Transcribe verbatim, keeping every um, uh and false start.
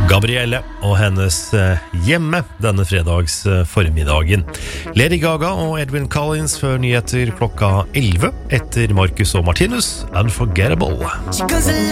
Gabrielle og hennes hjemme denne fredags formiddagen. Lady Gaga og Edwin Collins før nyheter klokka elleve etter Marcus og Martinus, Unforgettable.